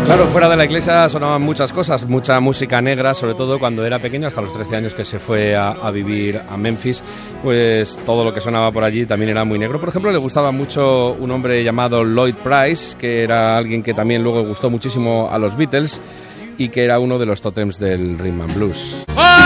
Claro, fuera de la iglesia sonaban muchas cosas, mucha música negra, sobre todo cuando era pequeño, hasta los 13 años que se fue a vivir a Memphis, pues todo lo que sonaba por allí también era muy negro. Por ejemplo, le gustaba mucho un hombre llamado Lloyd Price, que era alguien que también luego gustó muchísimo a los Beatles y que era uno de los tótems del rhythm and blues.